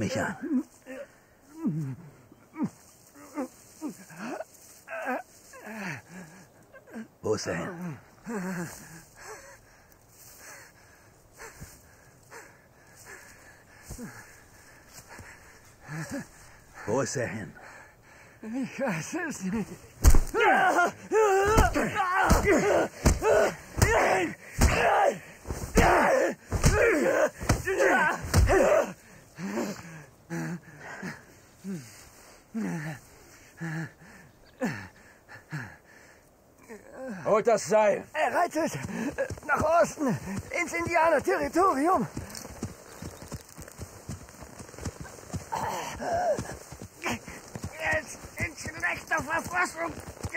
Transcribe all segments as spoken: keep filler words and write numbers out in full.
mich an. Wo ist er hin? Wo ist er hin? Ich weiß es nicht. Holt das Seil! Er reitet nach Osten, ins Indianer-Territorium. Er ist in schlechter Verfassung.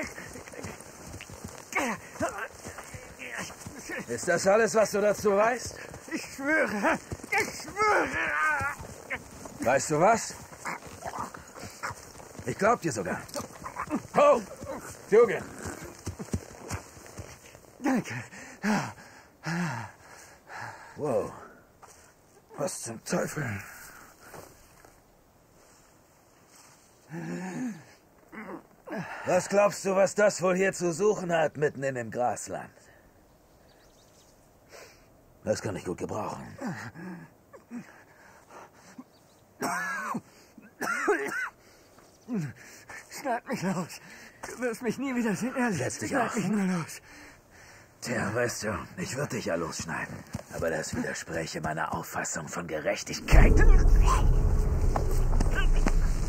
Ist das alles, was du dazu weißt? Ich schwöre, ich schwöre. Weißt du was? Ich glaub dir sogar. Ho! Dugan! Danke. Wow. Was zum Teufel? Was glaubst du, was das wohl hier zu suchen hat, mitten in dem Grasland? Das kann ich gut gebrauchen. Schneid mich los. Du wirst mich nie wieder sehen, ehrlich. Setz dich Schneid auf. mich nur los. Tja, weißt du, ich würde dich ja losschneiden. Aber das widerspräche meiner Auffassung von Gerechtigkeit.